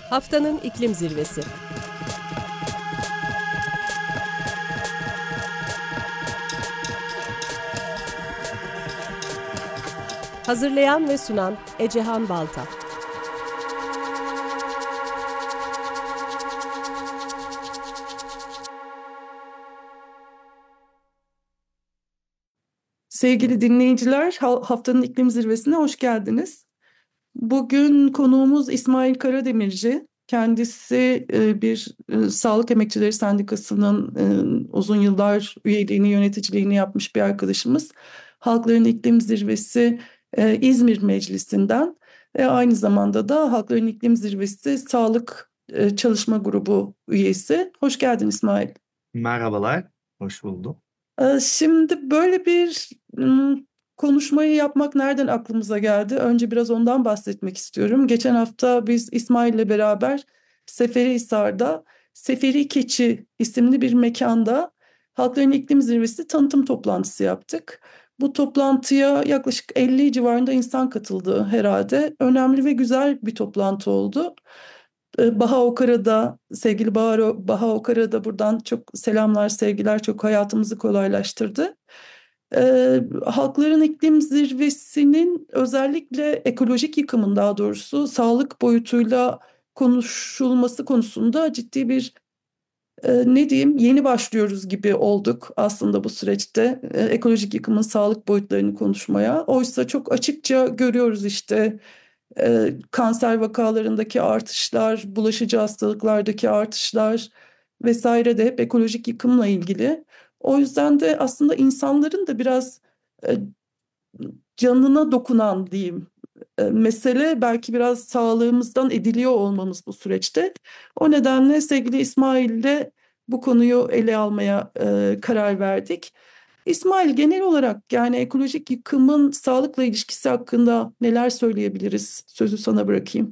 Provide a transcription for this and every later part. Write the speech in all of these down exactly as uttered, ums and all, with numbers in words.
Haftanın iklim zirvesi. Hazırlayan ve sunan Ecehan Balta. Sevgili dinleyiciler, haftanın iklim zirvesine hoş geldiniz. Bugün konuğumuz İsmail Karademirci. Kendisi bir Sağlık Emekçileri Sendikası'nın uzun yıllar üyeliğini, yöneticiliğini yapmış bir arkadaşımız. Halkların İklim Zirvesi İzmir Meclisi'nden ve aynı zamanda da Halkların İklim Zirvesi Sağlık Çalışma Grubu üyesi. Hoş geldin İsmail. Merhabalar, hoş buldum. Şimdi böyle bir konuşmayı yapmak nereden aklımıza geldi? Önce biraz ondan bahsetmek istiyorum. Geçen hafta biz İsmail'le beraber Seferihisar'da Seferi Keçi isimli bir mekanda Halkların İklim Zirvesi tanıtım toplantısı yaptık. Bu toplantıya yaklaşık elli civarında insan katıldı herhalde. Önemli ve güzel bir toplantı oldu. Baha Okara'da, sevgili Baha, Baha Okara'da buradan çok selamlar, sevgiler, çok hayatımızı kolaylaştırdı. Ee, Halkların İklim Zirvesi'nin özellikle ekolojik yıkımın, daha doğrusu sağlık boyutuyla konuşulması konusunda ciddi bir e, ne diyeyim yeni başlıyoruz gibi olduk aslında bu süreçte e, ekolojik yıkımın sağlık boyutlarını konuşmaya. Oysa çok açıkça görüyoruz işte e, kanser vakalarındaki artışlar, bulaşıcı hastalıklardaki artışlar vesaire de hep ekolojik yıkımla ilgili. O yüzden de aslında insanların da biraz e, canına dokunan diyeyim e, mesele belki biraz sağlığımızdan ediliyor olmamız bu süreçte. O nedenle sevgili İsmail'le bu konuyu ele almaya e, karar verdik. İsmail, genel olarak yani ekolojik yıkımın sağlıkla ilişkisi hakkında neler söyleyebiliriz? Sözü sana bırakayım.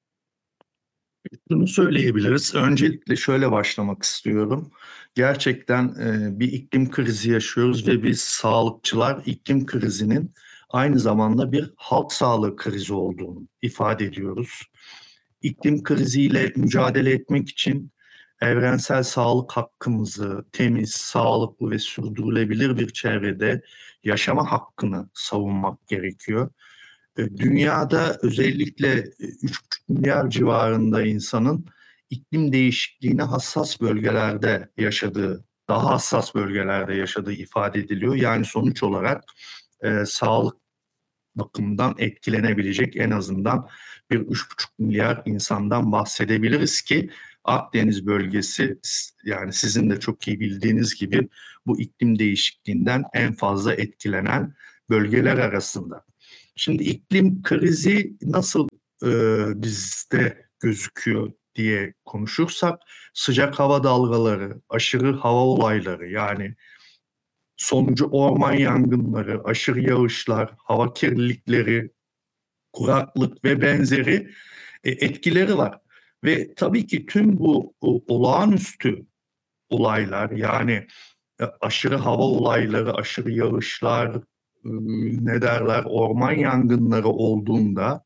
Bunu söyleyebiliriz. Öncelikle şöyle başlamak istiyorum. Gerçekten e, bir iklim krizi yaşıyoruz ve biz sağlıkçılar iklim krizinin aynı zamanda bir halk sağlığı krizi olduğunu ifade ediyoruz. İklim kriziyle mücadele etmek için evrensel sağlık hakkımızı temiz, sağlıklı ve sürdürülebilir bir çevrede yaşama hakkını savunmak gerekiyor. Dünyada özellikle üç buçuk milyar civarında insanın iklim değişikliğine hassas bölgelerde yaşadığı, daha hassas bölgelerde yaşadığı ifade ediliyor. Yani sonuç olarak e, sağlık bakımından etkilenebilecek en azından bir üç buçuk milyar insandan bahsedebiliriz ki Akdeniz bölgesi, yani sizin de çok iyi bildiğiniz gibi, bu iklim değişikliğinden en fazla etkilenen bölgeler arasında. Şimdi iklim krizi nasıl e, bizde gözüküyor diye konuşursak, sıcak hava dalgaları, aşırı hava olayları, yani sonucu orman yangınları, aşırı yağışlar, hava kirlilikleri, kuraklık ve benzeri e, etkileri var. Ve tabii ki tüm bu o, olağanüstü olaylar, yani e, aşırı hava olayları, aşırı yağışlar, e, ne derler, orman yangınları olduğunda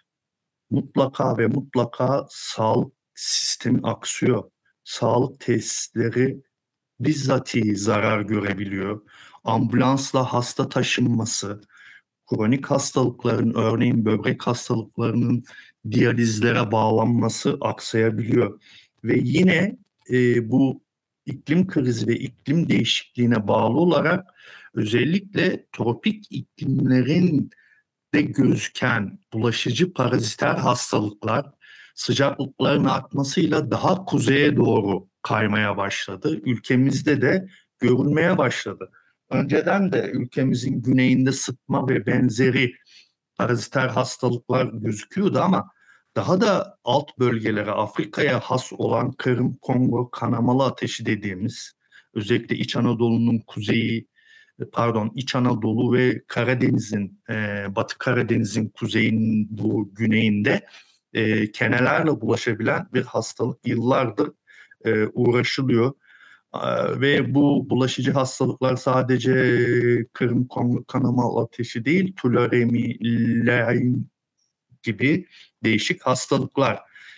mutlaka ve mutlaka sağlık sistemi aksıyor. Sağlık tesisleri bizzatihi zarar görebiliyor. Ambulansla hasta taşınması, kronik hastalıkların, örneğin böbrek hastalıklarının diyalizlere bağlanması aksayabiliyor. Ve yine e, bu iklim krizi ve iklim değişikliğine bağlı olarak özellikle tropik iklimlerin de gözüken bulaşıcı paraziter hastalıklar sıcaklıkların artmasıyla daha kuzeye doğru kaymaya başladı. Ülkemizde de görülmeye başladı. Önceden de ülkemizin güneyinde sıtma ve benzeri paraziter hastalıklar gözüküyordu ama daha da alt bölgelere, Afrika'ya has olan Kırım-Kongo kanamalı ateşi dediğimiz, özellikle İç Anadolu'nun kuzeyi, pardon İç Anadolu ve Karadeniz'in, e, Batı Karadeniz'in kuzeyinin bu güneyinde e, kenelerle bulaşabilen bir hastalık yıllardır e, uğraşılıyor. Ve bu bulaşıcı hastalıklar sadece Kırım kanama ateşi değil, tularemi, Lyme gibi değişik hastalıklar.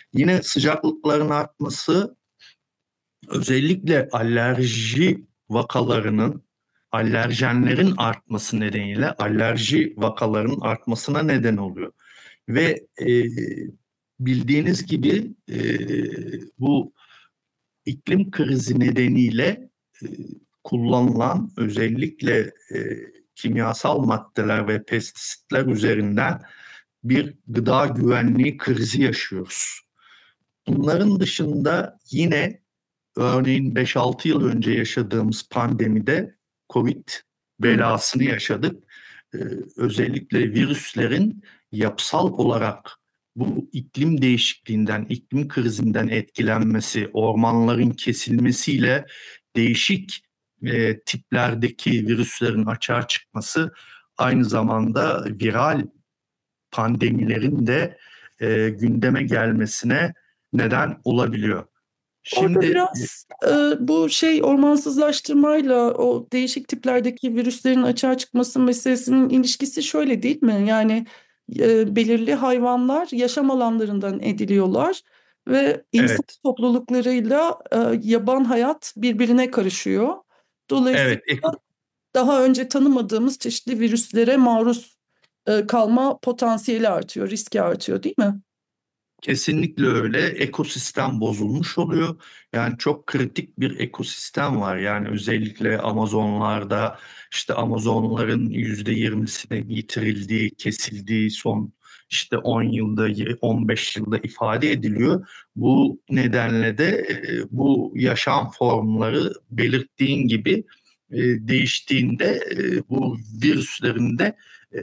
Yine sıcaklıkların artması özellikle alerji vakalarının, alerjenlerin artması nedeniyle alerji vakalarının artmasına neden oluyor. Ve e, bildiğiniz gibi e, bu iklim krizi nedeniyle e, kullanılan özellikle e, kimyasal maddeler ve pestisitler üzerinden bir gıda güvenliği krizi yaşıyoruz. Bunların dışında yine örneğin beş altı yıl önce yaşadığımız pandemide Covid belasını yaşadık. Ee, özellikle virüslerin yapısal olarak bu iklim değişikliğinden, iklim krizinden etkilenmesi, ormanların kesilmesiyle değişik e, tiplerdeki virüslerin açığa çıkması aynı zamanda viral pandemilerin de e, gündeme gelmesine neden olabiliyor. Orada Şimdi biraz e, bu şey ormansızlaştırmayla o değişik tiplerdeki virüslerin açığa çıkması meselesinin ilişkisi şöyle değil mi? Yani e, belirli hayvanlar yaşam alanlarından ediliyorlar ve insan evet, topluluklarıyla e, yaban hayat birbirine karışıyor. Dolayısıyla evet, eko- daha önce tanımadığımız çeşitli virüslere maruz e, kalma potansiyeli artıyor, riski artıyor, değil mi? kesinlikle öyle. Ekosistem bozulmuş oluyor. Yani çok kritik bir ekosistem var. Yani özellikle Amazonlarda işte Amazonların yüzde yirmisine yitirildiği, kesildiği son işte on yılda, on beş yılda ifade ediliyor. Bu nedenle de e, bu yaşam formları belirttiğin gibi e, değiştiğinde e, bu virüslerin de e,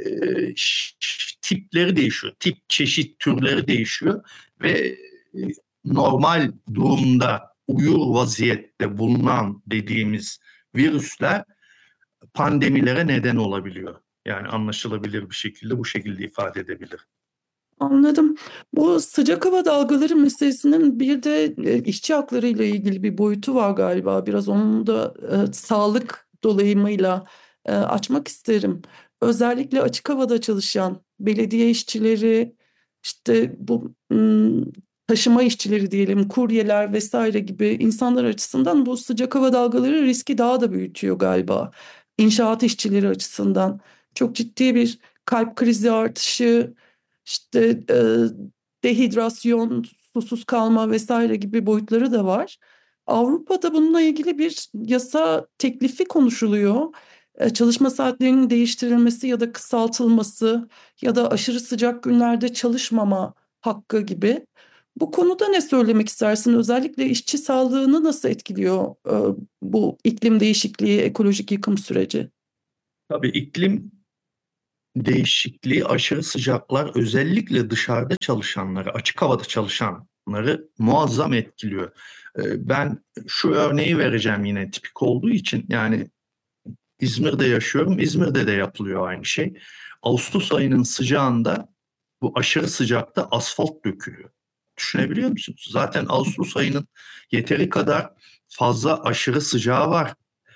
tipleri değişiyor. Tip, çeşit, türleri değişiyor ve e, normal durumda uyur vaziyette bulunan dediğimiz virüsler pandemilere neden olabiliyor. Yani anlaşılabilir bir şekilde bu şekilde ifade edebilir. Anladım. Bu sıcak hava dalgaları meselesinin bir de e, işçi hakları ile ilgili bir boyutu var galiba. Biraz onun da e, sağlık dolayımıyla e, açmak isterim. Özellikle açık havada çalışan belediye işçileri, işte bu m, taşıma işçileri diyelim, kuryeler vesaire gibi insanlar açısından bu sıcak hava dalgaları riski daha da büyütüyor galiba. İnşaat işçileri açısından çok ciddi bir kalp krizi artışı, işte e, dehidrasyon, susuz kalma vesaire gibi boyutları da var. Avrupa'da bununla ilgili bir yasa teklifi konuşuluyor. E, çalışma saatlerinin değiştirilmesi ya da kısaltılması ya da aşırı sıcak günlerde çalışmama hakkı gibi. Bu konuda ne söylemek istersin? Özellikle işçi sağlığını nasıl etkiliyor e, bu iklim değişikliği, ekolojik yıkım süreci? Tabii iklim değişikliği, aşırı sıcaklar özellikle dışarıda çalışanları, açık havada çalışanları muazzam etkiliyor. Ee, Ben şu örneği vereceğim yine tipik olduğu için yani İzmir'de yaşıyorum. İzmir'de de yapılıyor aynı şey. Ağustos ayının sıcağında bu aşırı sıcakta asfalt dökülüyor. Düşünebiliyor musunuz? Zaten Ağustos ayının yeteri kadar fazla aşırı sıcağı var.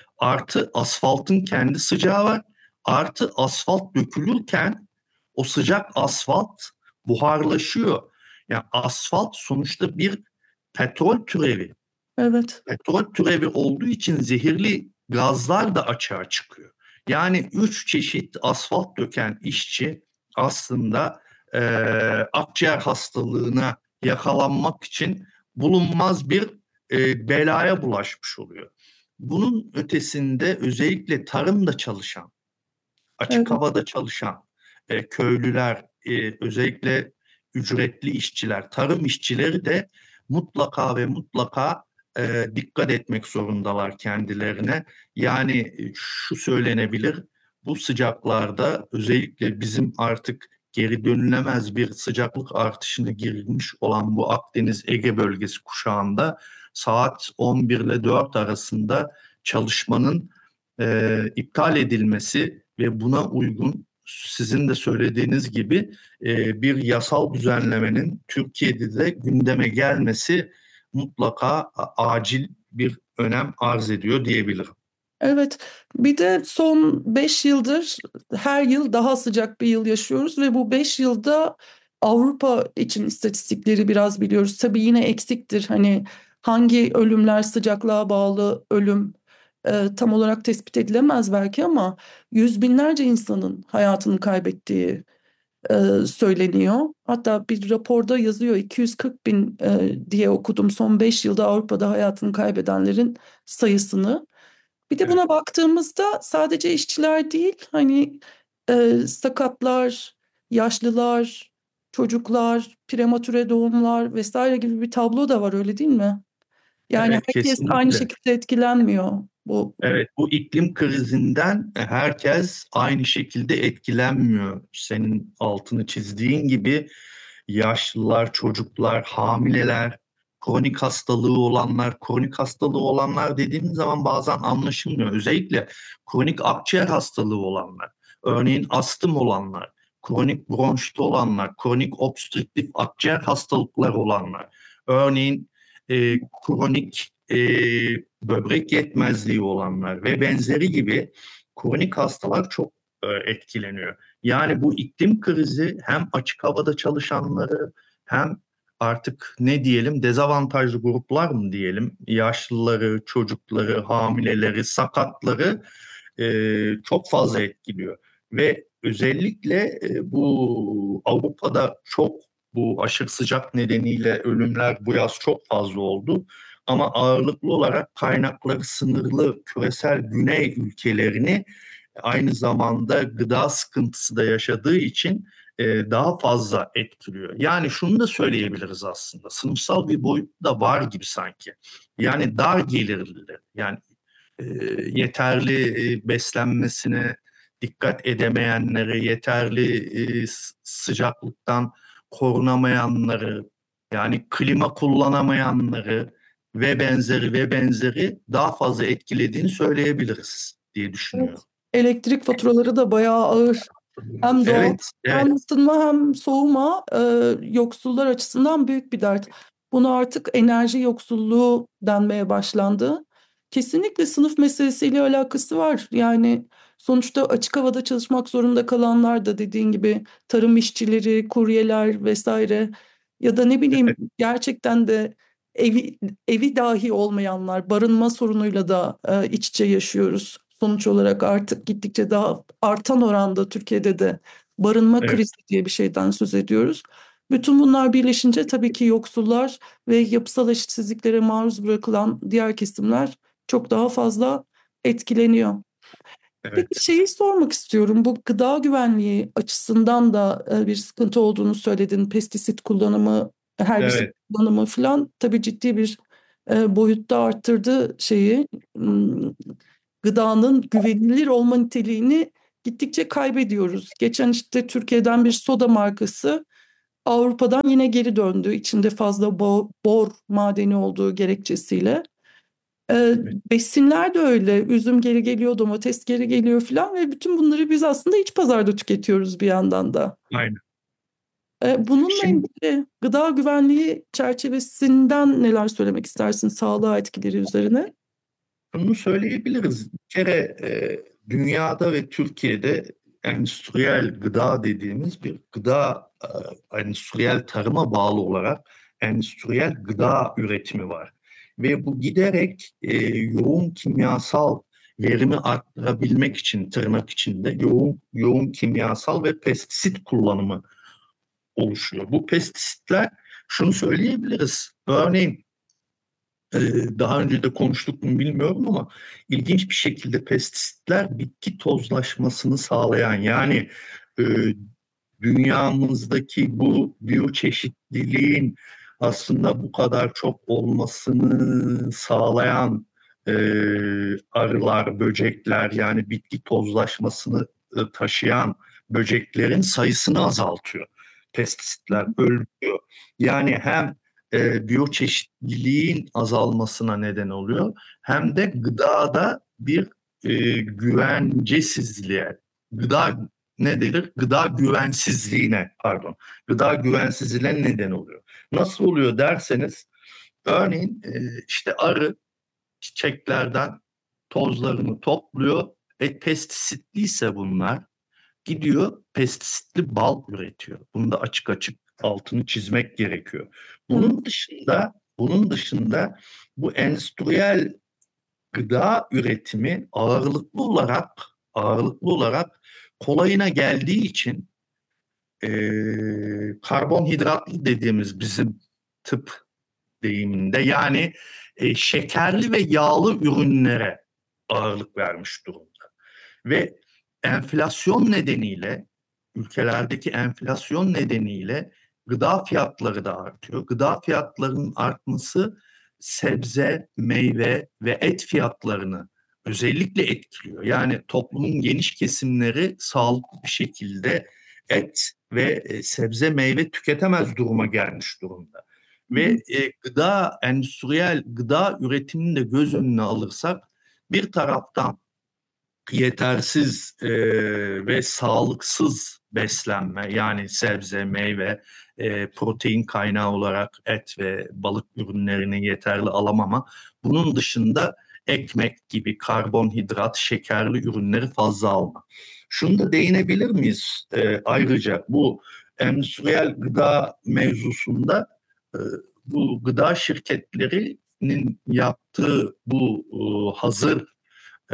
Artı asfaltın kendi sıcağı var. Artı asfalt dökülürken o sıcak asfalt buharlaşıyor. Yani asfalt sonuçta bir petrol türevi. Evet, Petrol türevi olduğu için zehirli gazlar da açığa çıkıyor. Yani üç çeşit asfalt döken işçi aslında e, akciğer hastalığına yakalanmak için bulunmaz bir e, belaya bulaşmış oluyor. Bunun ötesinde özellikle tarımda çalışan, açık evet. havada çalışan e, köylüler, e, özellikle ücretli işçiler, tarım işçileri de mutlaka ve mutlaka e, dikkat etmek zorundalar kendilerine. Yani e, şu söylenebilir, bu sıcaklarda özellikle bizim artık geri dönülemez bir sıcaklık artışına girilmiş olan bu Akdeniz Ege bölgesi kuşağında saat on bir ile dört arasında çalışmanın e, iptal edilmesi ve buna uygun sizin de söylediğiniz gibi e, bir yasal düzenlemenin Türkiye'de de gündeme gelmesi mutlaka acil bir önem arz ediyor diyebilirim. Evet, bir de son beş yıldır her yıl daha sıcak bir yıl yaşıyoruz ve bu beş yılda Avrupa için istatistikleri biraz biliyoruz. Tabii yine eksiktir. Hani hangi ölümler sıcaklığa bağlı ölüm e, tam olarak tespit edilemez belki ama yüz binlerce insanın hayatını kaybettiği e, söyleniyor. Hatta bir raporda yazıyor iki yüz kırk bin e, diye okudum son beş yılda Avrupa'da hayatını kaybedenlerin sayısını. Bir de Evet. buna baktığımızda sadece işçiler değil hani e, sakatlar, yaşlılar, çocuklar, prematüre doğumlar vesaire gibi bir tablo da var öyle değil mi? Yani Evet, herkes aynı kesinlikle. şekilde etkilenmiyor. Bu Evet, bu iklim krizinden herkes aynı şekilde etkilenmiyor. Senin altını çizdiğin gibi yaşlılar, çocuklar, hamileler, kronik hastalığı olanlar, kronik hastalığı olanlar dediğimiz zaman bazen anlaşılmıyor. Özellikle kronik akciğer hastalığı olanlar, örneğin astım olanlar, kronik bronşit olanlar, kronik obstrüktif akciğer hastalıkları olanlar, örneğin e, kronik e, böbrek yetmezliği olanlar ve benzeri gibi kronik hastalar çok e, etkileniyor. Yani bu iklim krizi hem açık havada çalışanları hem artık ne diyelim dezavantajlı gruplar mı diyelim yaşlıları, çocukları, hamileleri, sakatları e, çok fazla etkiliyor. Ve özellikle e, bu Avrupa'da çok bu aşırı sıcak nedeniyle ölümler bu yaz çok fazla oldu. Ama ağırlıklı olarak kaynakları sınırlı küresel güney ülkelerini aynı zamanda gıda sıkıntısı da yaşadığı için e, daha fazla etkiliyor. Yani şunu da söyleyebiliriz aslında. Sınıfsal bir boyut da var gibi sanki. Yani dar gelirli, yani e, yeterli e, beslenmesine dikkat edemeyenleri, yeterli e, sıcaklıktan korunamayanları, yani klima kullanamayanları ve benzeri ve benzeri daha fazla etkilediğini söyleyebiliriz diye düşünüyorum. evet, elektrik faturaları da bayağı ağır. Hem doğal Evet, evet, hem ısınma hem soğuma e, yoksullar açısından büyük bir dert. Bunu artık enerji yoksulluğu denmeye başlandı. Kesinlikle sınıf meselesiyle alakası var. Yani sonuçta açık havada çalışmak zorunda kalanlar da dediğin gibi tarım işçileri, kuryeler vesaire ya da ne bileyim gerçekten de evi evi dahi olmayanlar barınma sorunuyla da e, iç içe yaşıyoruz. Sonuç olarak artık gittikçe daha artan oranda Türkiye'de de barınma evet, krizi diye bir şeyden söz ediyoruz. Bütün bunlar birleşince tabii ki yoksullar ve yapısal eşitsizliklere maruz bırakılan diğer kesimler çok daha fazla etkileniyor. Peki evet, şeyi sormak istiyorum. Bu gıda güvenliği açısından da e, bir sıkıntı olduğunu söyledin. Pestisit kullanımı, herbisit evet, kullanımı falan tabii ciddi bir e, boyutta arttırdı şeyi. Hmm, Gıdanın güvenilir olma niteliğini gittikçe kaybediyoruz. Geçen işte Türkiye'den bir soda markası Avrupa'dan yine geri döndü. İçinde fazla bo- bor madeni olduğu gerekçesiyle. Ee, evet, besinler de öyle. Üzüm geri geliyor, domates geri geliyor falan ve bütün bunları biz aslında iç pazarda tüketiyoruz bir yandan da. aynen. Ee, bununla Şimdi ilgili gıda güvenliği çerçevesinden neler söylemek istersin sağlığa etkileri üzerine? bunu söyleyebiliriz. Bir kere e, dünyada ve Türkiye'de endüstriyel gıda dediğimiz bir gıda, e, endüstriyel tarıma bağlı olarak endüstriyel gıda üretimi var. Ve bu giderek e, yoğun kimyasal verimi arttırabilmek için tırnak içinde yoğun, yoğun kimyasal ve pestisit kullanımı oluşuyor. Bu pestisitler şunu söyleyebiliriz. Örneğin ee, daha önce de konuştuk mu bilmiyorum ama ilginç bir şekilde pestisitler bitki tozlaşmasını sağlayan yani e, dünyamızdaki bu biyoçeşitliliğin aslında bu kadar çok olmasını sağlayan e, arılar, böcekler yani bitki tozlaşmasını e, taşıyan böceklerin sayısını azaltıyor. Pestisitler öldürüyor. Yani hem e, biyoçeşitliliğin azalmasına neden oluyor. Hem de gıdada bir e, güvencesizliğe, gıda ne denir? Gıda güvensizliğine, pardon, gıda güvensizliğine neden oluyor. Nasıl oluyor derseniz, örneğin e, işte arı çiçeklerden tozlarını topluyor. E, pestisitliyse bunlar gidiyor pestisitli bal üretiyor. Bunu da açık açık altını çizmek gerekiyor. Bunun dışında, bunun dışında bu endüstriyel gıda üretimi ağırlıklı olarak ağırlıklı olarak kolayına geldiği için e, karbonhidratlı dediğimiz bizim tıp deyiminde yani e, şekerli ve yağlı ürünlere ağırlık vermiş durumda. Ve enflasyon nedeniyle ülkelerdeki enflasyon nedeniyle gıda fiyatları da artıyor. Gıda fiyatlarının artması sebze, meyve ve et fiyatlarını özellikle etkiliyor. Yani toplumun geniş kesimleri sağlıklı bir şekilde et ve e, sebze meyve tüketemez duruma gelmiş durumda. Ve e, gıda, endüstriyel gıda üretimini de göz önüne alırsak bir taraftan yetersiz e, ve sağlıksız beslenme yani sebze, meyve, e, protein kaynağı olarak et ve balık ürünlerini yeterli alamama. Bunun dışında ekmek gibi karbonhidrat, şekerli ürünleri fazla alma. Şunu da değinebilir miyiz? E, ayrıca bu endüstriyel gıda mevzusunda e, bu gıda şirketlerinin yaptığı bu e, hazır e,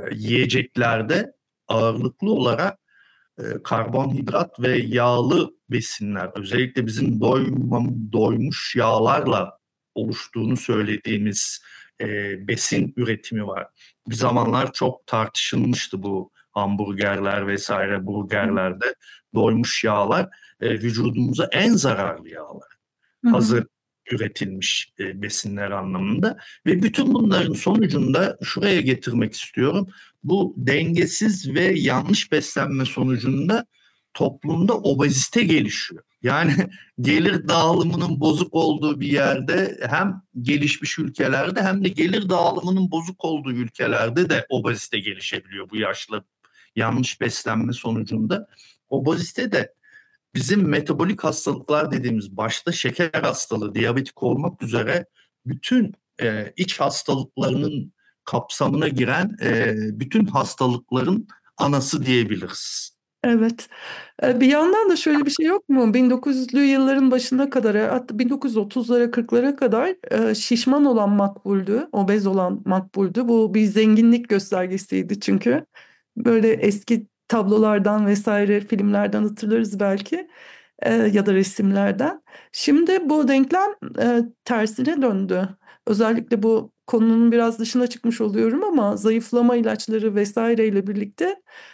yiyeceklerde ağırlıklı olarak e, karbonhidrat ve yağlı besinler, özellikle bizim doymam, doymuş yağlarla oluştuğunu söylediğimiz e, besin üretimi var. Bir zamanlar çok tartışılmıştı bu hamburgerler vesaire burgerlerde doymuş yağlar e, vücudumuza en zararlı yağlar. Hı hı. Hazır üretilmiş e, besinler anlamında ve bütün bunların sonucunda şuraya getirmek istiyorum. Bu dengesiz ve yanlış beslenme sonucunda toplumda obezite gelişiyor. Yani gelir dağılımının bozuk olduğu bir yerde hem gelişmiş ülkelerde hem de gelir dağılımının bozuk olduğu ülkelerde de obezite gelişebiliyor bu yaşlı yanlış beslenme sonucunda. Obezite de bizim metabolik hastalıklar dediğimiz başta şeker hastalığı, diyabetik olmak üzere bütün e, iç hastalıklarının kapsamına giren e, bütün hastalıkların anası diyebiliriz. Evet. Ee, Bir yandan da şöyle bir şey yok mu? bin dokuz yüzlü yılların başına kadar, hatta bin dokuz yüz otuzlara kırklara kadar e, şişman olan makbuldü, obez olan makbuldü. Bu bir zenginlik göstergesiydi çünkü. Böyle eski tablolardan vesaire filmlerden hatırlarız belki e, ya da resimlerden. Şimdi bu denklem e, tersine döndü. Özellikle bu konunun biraz dışına çıkmış oluyorum ama zayıflama ilaçları vesaireyle birlikte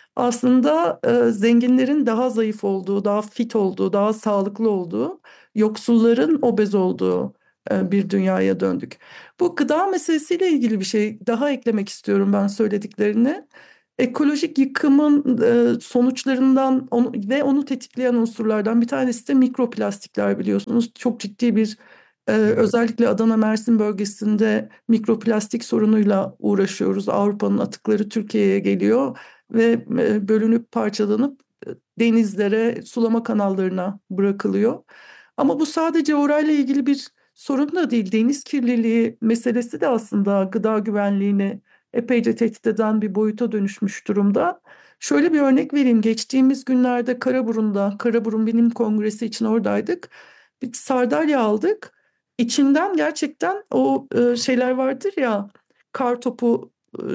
aslında e, zenginlerin daha zayıf olduğu, daha fit olduğu, daha sağlıklı olduğu, yoksulların obez olduğu e, bir dünyaya döndük. Bu gıda meselesiyle ilgili bir şey daha eklemek istiyorum ben söylediklerine. Ekolojik yıkımın e, sonuçlarından onu, ve onu tetikleyen unsurlardan bir tanesi de mikroplastikler biliyorsunuz. Çok ciddi bir e, özellikle Adana Mersin bölgesinde mikroplastik sorunuyla uğraşıyoruz. Avrupa'nın atıkları Türkiye'ye geliyor ve e, bölünüp parçalanıp e, denizlere, sulama kanallarına bırakılıyor. Ama bu sadece orayla ilgili bir sorun da değil. Deniz kirliliği meselesi de aslında gıda güvenliğini epeyce tehdit eden bir boyuta dönüşmüş durumda. Şöyle bir örnek vereyim. Geçtiğimiz günlerde Karaburun'da, Karaburun Bilim Kongresi için oradaydık. Bir sardalya aldık. İçinden gerçekten o e, şeyler vardır ya, kar topu e,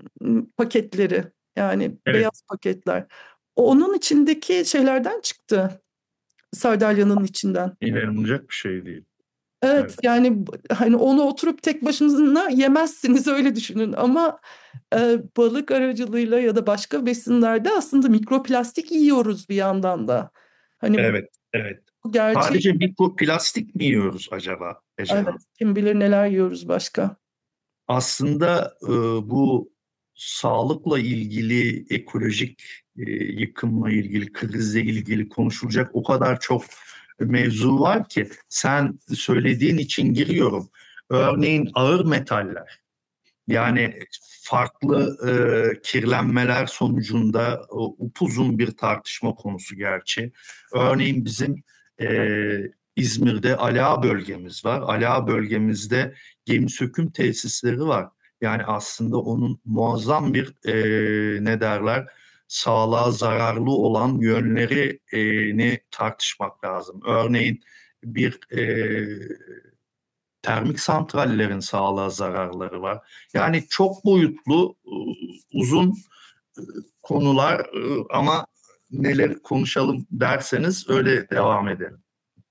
paketleri, yani Evet, beyaz paketler. Onun içindeki şeylerden çıktı. Sardalyanın içinden. inanılacak bir şey değil. Evet, Evet. yani hani onu oturup tek başınıza yemezsiniz, öyle düşünün ama e, balık aracılığıyla ya da başka besinlerde aslında mikroplastik yiyoruz bir yandan da. Hani Evet, evet. bu gerçek. Sadece mikroplastik mi yiyoruz acaba Evet, Ecehan? kim bilir neler yiyoruz başka. Aslında e, bu sağlıkla ilgili, ekolojik e, yıkımla ilgili, krizle ilgili konuşulacak o kadar çok mevzu var ki sen söylediğin için giriyorum. Örneğin ağır metaller, yani farklı e, kirlenmeler sonucunda e, upuzun bir tartışma konusu gerçi. Örneğin bizim e, İzmir'de Ala bölgemiz var. Ala bölgemizde gemi söküm tesisleri var. Yani aslında onun muazzam bir e, ne derler sağlığa zararlı olan yönlerini tartışmak lazım. Örneğin bir e, termik santrallerin sağlığa zararları var. Yani çok boyutlu, e, uzun e, konular, e, ama neler konuşalım derseniz öyle devam edelim.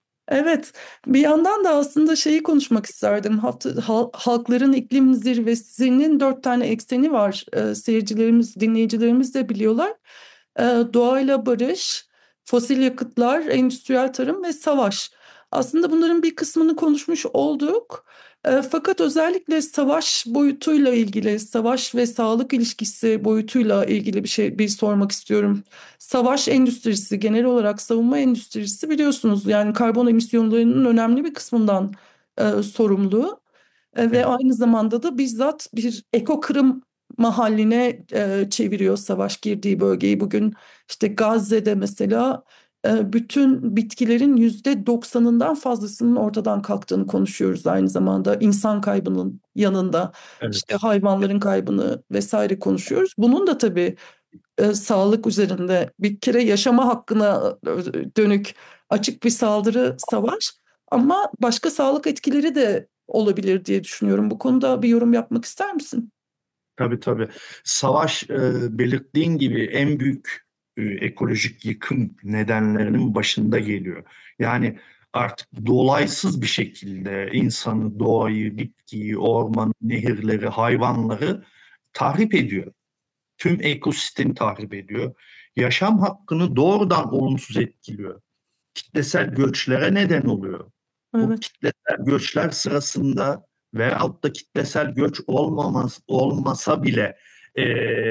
Evet, bir yandan da aslında şeyi konuşmak isterdim. Hafta, hal- halkların iklim zirvesinin dört tane ekseni var. Ee, seyircilerimiz, dinleyicilerimiz de biliyorlar. Ee, doğayla barış, fosil yakıtlar, endüstriyel tarım ve savaş. Aslında bunların bir kısmını konuşmuş olduk. Ee, fakat özellikle savaş boyutuyla ilgili, savaş ve sağlık ilişkisi boyutuyla ilgili bir şey bir sormak istiyorum. Savaş endüstrisi, genel olarak savunma endüstrisi biliyorsunuz yani karbon emisyonlarının önemli bir kısmından e, sorumlu. E, ve Evet, aynı zamanda da bizzat bir ekokırım mahalline e, çeviriyor savaş girdiği bölgeyi. Bugün işte Gazze'de mesela e, bütün bitkilerin yüzde doksanından fazlasının ortadan kalktığını konuşuyoruz aynı zamanda. İnsan kaybının yanında işte evet. hayvanların kaybını vesaire konuşuyoruz. Bunun da tabii e, sağlık üzerinde bir kere yaşama hakkına e, dönük açık bir saldırı, savaş, ama başka sağlık etkileri de olabilir diye düşünüyorum. Bu konuda bir yorum yapmak ister misin? Tabii tabii. Savaş, e, belirttiğin gibi en büyük e, ekolojik yıkım nedenlerinin başında geliyor. Yani artık dolaysız bir şekilde insanı, doğayı, bitkiyi, ormanı, nehirleri, hayvanları tahrip ediyor. Tüm ekosistemi tahrip ediyor. Yaşam hakkını doğrudan olumsuz etkiliyor. Kitlesel göçlere neden oluyor. Bu Evet, kitlesel göçler sırasında veyahut da kitlesel göç olmaması, olmasa bile e,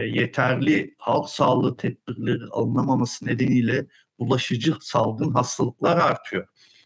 yeterli halk sağlığı tedbirleri alınamaması nedeniyle bulaşıcı salgın hastalıklar artıyor.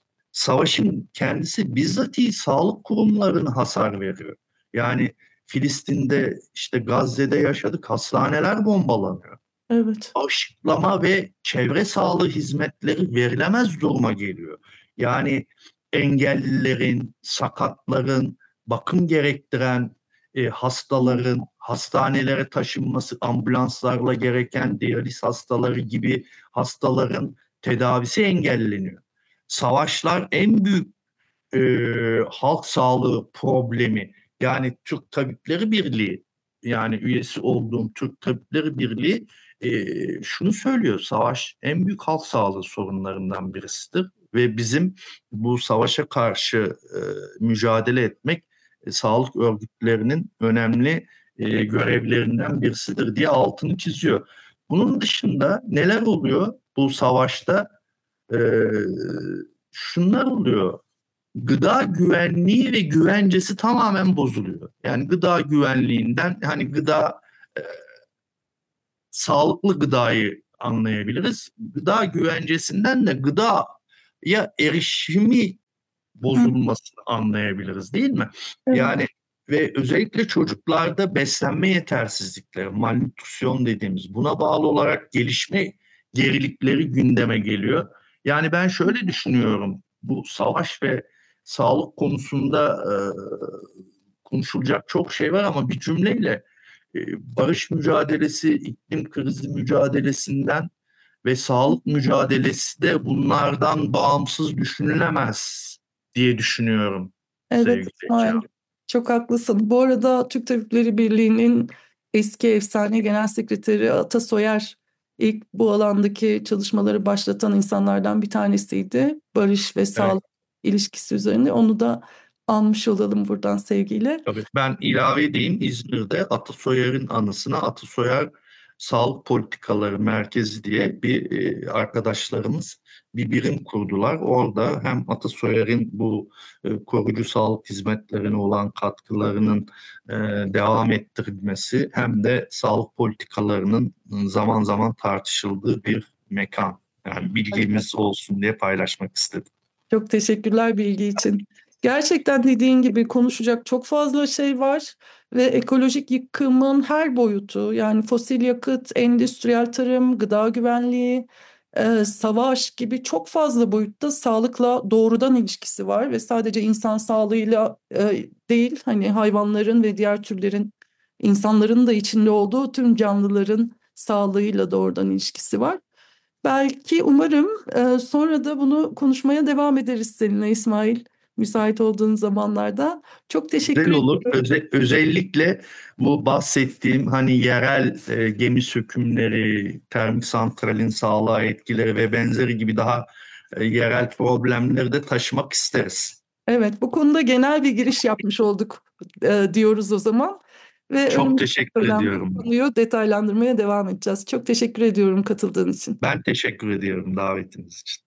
Savaşın kendisi bizzatihi sağlık kurumlarına hasar veriyor. Yani Filistin'de, işte Gazze'de yaşadık, hastaneler bombalanıyor. evet, Aşılama ve çevre sağlığı hizmetleri verilemez duruma geliyor. Yani engellilerin, sakatların, bakım gerektiren e, hastaların hastanelere taşınması, ambulanslarla gereken diyaliz hastaları gibi hastaların tedavisi engelleniyor. Savaşlar en büyük e, halk sağlığı problemi. Yani Türk Tabipleri Birliği, yani üyesi olduğum Türk Tabipleri Birliği e, şunu söylüyor: savaş en büyük halk sağlığı sorunlarından birisidir ve bizim bu savaşa karşı e, mücadele etmek e, sağlık örgütlerinin önemli e, görevlerinden birisidir diye altını çiziyor. Bunun dışında neler oluyor bu savaşta? E, Şunlar oluyor: gıda güvenliği ve güvencesi tamamen bozuluyor. Yani gıda güvenliğinden, hani gıda, e, sağlıklı gıdayı anlayabiliriz. Gıda güvencesinden de gıdaya erişimi hı, bozulmasını anlayabiliriz, değil mi? evet, Yani ve özellikle çocuklarda beslenme yetersizlikleri, malnütrisyon dediğimiz, buna bağlı olarak gelişme gerilikleri gündeme geliyor. Yani ben şöyle düşünüyorum: bu savaş ve sağlık konusunda e, konuşulacak çok şey var ama bir cümleyle e, barış mücadelesi, iklim krizi mücadelesinden ve sağlık mücadelesi de bunlardan bağımsız düşünülemez diye düşünüyorum evet, sevgili İsmail. Can. Çok haklısın. Bu arada Türk Tabipleri Birliği'nin eski efsane genel sekreteri Ata Soyer ilk bu alandaki çalışmaları başlatan insanlardan bir tanesiydi. Barış ve Evet, sağlık ilişkisi üzerine. Onu da almış olalım buradan sevgiyle. tabii. Ben ilave edeyim: İzmir'de Atasoyer'in anısına Atasoyer Sağlık Politikaları Merkezi diye bir e, arkadaşlarımız bir birim kurdular. Orada hem Atasoyer'in bu e, koruyucu sağlık hizmetlerine olan katkılarının e, devam ettirilmesi hem de sağlık politikalarının zaman zaman tartışıldığı bir mekan. Yani bilgimiz olsun diye paylaşmak istedim. Çok teşekkürler bilgi için. Gerçekten dediğin gibi konuşacak çok fazla şey var ve ekolojik yıkımın her boyutu, yani fosil yakıt, endüstriyel tarım, gıda güvenliği, e, savaş gibi çok fazla boyutta sağlıkla doğrudan ilişkisi var ve sadece insan sağlığıyla e, değil, hani hayvanların ve diğer türlerin, insanların da içinde olduğu tüm canlıların sağlığıyla doğrudan ilişkisi var. Belki umarım e, sonra da bunu konuşmaya devam ederiz seninle İsmail, müsait olduğun zamanlarda. Çok teşekkür Güzel olur. ederim. Öze- özellikle bu bahsettiğim hani yerel e, gemi sökümleri, termik santralin sağlığa etkileri ve benzeri gibi daha e, yerel problemleri de taşımak isteriz. Evet, bu konuda genel bir giriş yapmış olduk e, diyoruz o zaman. Ve Çok önümüzdeki teşekkür dönemde bu ediyorum. konuyu detaylandırmaya devam edeceğiz. Çok teşekkür ediyorum katıldığın için. Ben teşekkür ediyorum davetiniz için.